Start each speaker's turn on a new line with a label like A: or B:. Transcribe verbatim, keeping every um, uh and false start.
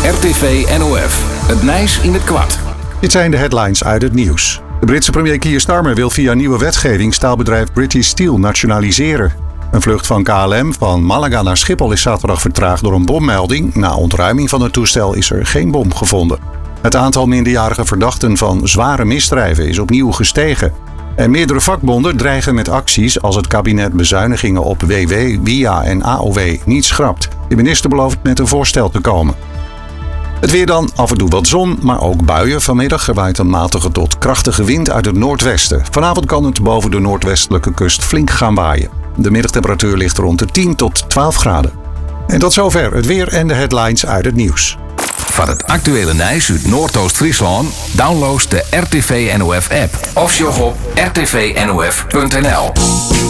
A: R T V N O F. Het Nijs in het kwart.
B: Dit zijn de headlines uit het nieuws. De Britse premier Keir Starmer wil via nieuwe wetgeving staalbedrijf British Steel nationaliseren. Een vlucht van K L M van Malaga naar Schiphol is zaterdag vertraagd door een bommelding. Na ontruiming van het toestel is er geen bom gevonden. Het aantal minderjarige verdachten van zware misdrijven is opnieuw gestegen. En meerdere vakbonden dreigen met acties als het kabinet bezuinigingen op W W, W I A en A O W niet schrapt. De minister belooft met een voorstel te komen. Het weer dan, af en toe wat zon, maar ook buien. Vanmiddag waait een matige tot krachtige wind uit het noordwesten. Vanavond kan het boven de noordwestelijke kust flink gaan waaien. De middagtemperatuur ligt rond de tien tot twaalf graden. En tot zover het weer en de headlines uit het nieuws.
A: Van het actuele Nijs uit Noordoost-Friesland download de R T V N O F app of sjog op r t v n o f punt n l.